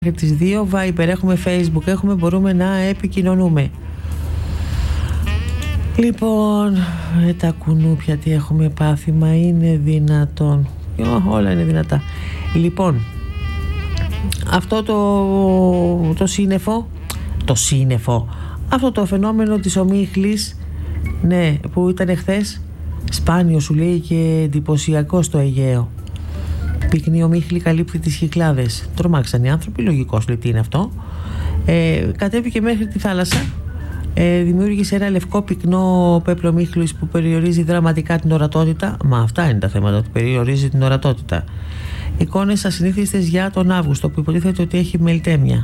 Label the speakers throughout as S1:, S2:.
S1: Τις 2, Viber, έχουμε Facebook, μπορούμε να επικοινωνούμε. Λοιπόν, τα κουνούπια τι έχουμε πάθει, μα είναι δυνατόν? Όλα είναι δυνατά. Λοιπόν, αυτό το σύννεφο, αυτό το φαινόμενο της ομίχλης, ναι, που ήταν χθες, σπάνιο σου λέει και εντυπωσιακό στο Αιγαίο. Πυκνή ομίχλη καλύπτει τις Κυκλάδες. Τρομάξαν οι άνθρωποι, λογικός λέει τι είναι αυτό. Κατέβηκε μέχρι τη θάλασσα. Δημιούργησε ένα λευκό πυκνό πέπλο ομίχλης που περιορίζει δραματικά την ορατότητα. Μα αυτά είναι τα θέματα, ότι περιορίζει την ορατότητα. Εικόνες ασυνήθιστες για τον Αύγουστο, που υποτίθεται ότι έχει μελτέμια.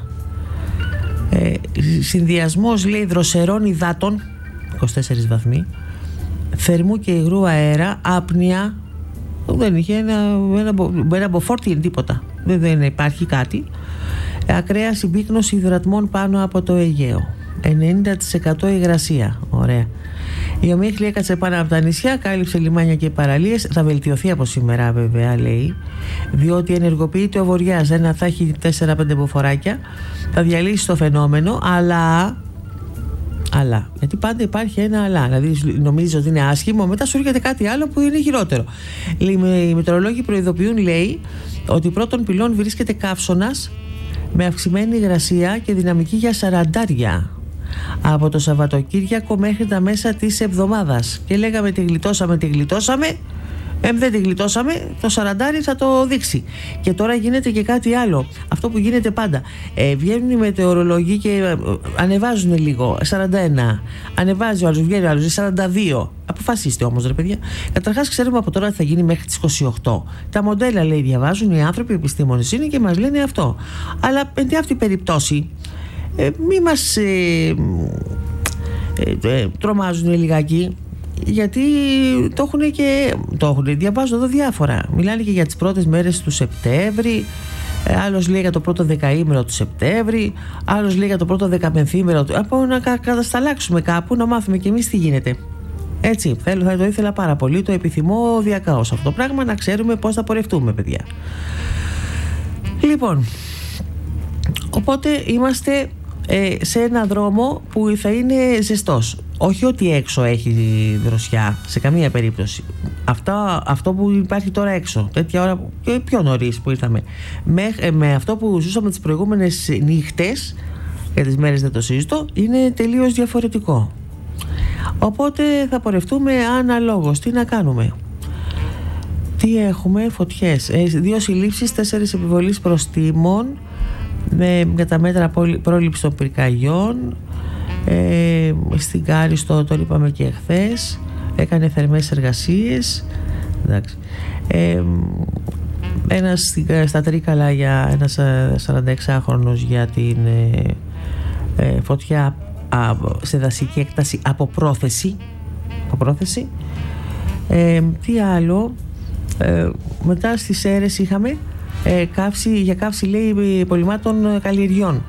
S1: Συνδυασμός λέει δροσερών υδάτων, 24 βαθμοί, θερμού και υγρού αέρα, άπνοια. Δεν είχε ένα μποφόρτι, τίποτα. Δεν υπάρχει κάτι. Ακραία συμπίκνωση υδρατμών πάνω από το Αιγαίο. 90% υγρασία. Ωραία. Η ομίχλη έκατσε πάνω από τα νησιά, κάλυψε λιμάνια και παραλίες. Θα βελτιωθεί από σήμερα, βέβαια, λέει, διότι ενεργοποιείται ο βοριάς. Δεν θα έχει 4-5 μποφοράκια. Θα διαλύσει το φαινόμενο, αλλά. Γιατί πάντα υπάρχει ένα αλλά. Δηλαδή, νομίζεις ότι είναι άσχημο, μετά σου έρχεται κάτι άλλο που είναι χειρότερο. Οι μετεωρολόγοι προειδοποιούν, λέει, ότι πρώτον πυλών βρίσκεται καύσωνας με αυξημένη υγρασία και δυναμική για 40. Από το Σαββατοκύριακο μέχρι τα μέσα της εβδομάδας. Και λέγαμε τη γλιτώσαμε. Δεν τη γλιτώσαμε, το 40 θα το δείξει. Και τώρα γίνεται και κάτι άλλο. Αυτό που γίνεται πάντα. Βγαίνουν οι μετεωρολόγοι και ανεβάζουν λίγο. 41. Ανεβάζει ο άλλος, βγαίνει ο άλλος, 42. Αποφασίστε όμως, ρε παιδιά. Καταρχάς, ξέρουμε από τώρα τι θα γίνει μέχρι τις 28. Τα μοντέλα, λέει, διαβάζουν οι άνθρωποι, οι επιστήμονες είναι και μας λένε αυτό. Αλλά εν αυτή περίπτωση, μη μας τρομάζουν λιγάκι. Γιατί το έχουν διαβάζω εδώ διάφορα. Μιλάνε και για τις πρώτες μέρες του Σεπτέμβρη. Άλλος λέει για το πρώτο δεκαήμερο του Σεπτέμβρη. Άλλος λέει για το πρώτο δεκαπενθήμερο του. Από να κατασταλάξουμε κάπου, να μάθουμε κι εμείς τι γίνεται. Έτσι, θα το ήθελα πάρα πολύ. Το επιθυμώ διακαώς αυτό το πράγμα, να ξέρουμε πώς θα πορευτούμε, παιδιά. Λοιπόν, οπότε είμαστε σε ένα δρόμο που θα είναι ζεστός. Όχι ότι έξω έχει δροσιά, σε καμία περίπτωση. Αυτό που υπάρχει τώρα έξω, τέτοια ώρα και πιο νωρίς που ήρθαμε, με αυτό που ζούσαμε τις προηγούμενες νύχτες, για τις μέρες δεν το συζητώ, είναι τελείως διαφορετικό. Οπότε θα πορευτούμε αναλόγως. Τι να κάνουμε? Τι έχουμε? Φωτιές, 2 συλλήψεις, 4 επιβολής προστίμων για τα μέτρα πρόληψης των πυρκαγιών. Στην Κάριστο, το είπαμε και χθες, έκανε θερμές εργασίες. Εντάξει. Ένας στα Τρίκαλα, για ένας 46χρονος για την φωτιά σε δασική έκταση από πρόθεση. Τι άλλο? Μετά στις Σέρρες είχαμε για καύση, λέει, πολυμάτων καλλιεργιών.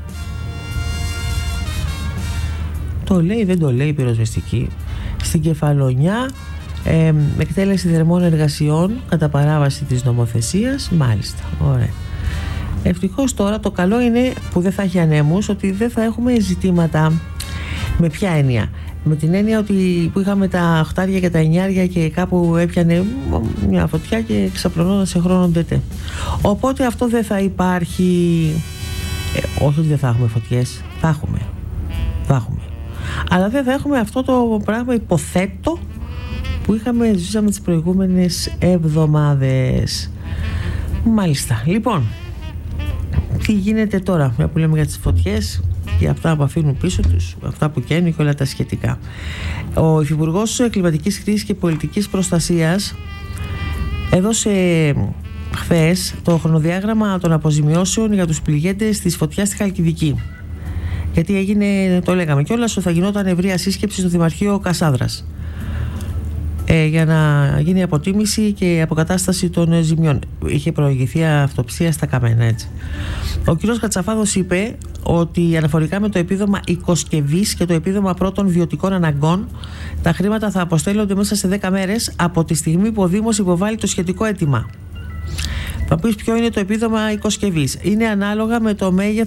S1: Το λέει, δεν το λέει, πυροσβεστική. Στην Κεφαλονιά, εκτέλεση θερμών εργασιών κατά παράβαση της νομοθεσίας. Μάλιστα, ωραία. Ευτυχώς τώρα το καλό είναι που δεν θα έχει ανέμους, ότι δεν θα έχουμε ζητήματα. Με ποια έννοια? Με την έννοια ότι που είχαμε τα 8 και τα 9 και κάπου έπιανε μια φωτιά και ξαπλωνόταν σε χρόνο ντετέ. Οπότε αυτό δεν θα υπάρχει. Όχι ότι δεν θα έχουμε φωτιές, θα έχουμε. Αλλά δεν θα έχουμε αυτό το πράγμα, υποθέτω, που ζήσαμε τις προηγούμενες εβδομάδες. Μάλιστα. Λοιπόν, τι γίνεται τώρα, μια που λέμε για τις φωτιές και αυτά που αφήνουν πίσω τους, αυτά που καίνουν και όλα τα σχετικά. Ο Υφυπουργός Κλιματικής Κρίσης και Πολιτικής Προστασίας έδωσε χθες το χρονοδιάγραμμα των αποζημιώσεων για τους πληγέντες της φωτιάς στη Χαλκιδική. Γιατί έγινε, το λέγαμε κιόλας, ότι θα γινόταν ευρεία σύσκεψη στο Δημαρχείο Κασάνδρας για να γίνει αποτίμηση και αποκατάσταση των ζημιών. Είχε προηγηθεί αυτοψία στα καμένα, έτσι. Ο κ. Κατσαφάδος είπε ότι αναφορικά με το επίδομα οικοσκευής και το επίδομα πρώτων βιωτικών αναγκών, τα χρήματα θα αποστέλλονται μέσα σε 10 μέρες από τη στιγμή που ο Δήμος υποβάλλει το σχετικό αίτημα. Θα πεις ποιο είναι το επίδομα οικοσκευής. Είναι ανάλογα με το μέγεθος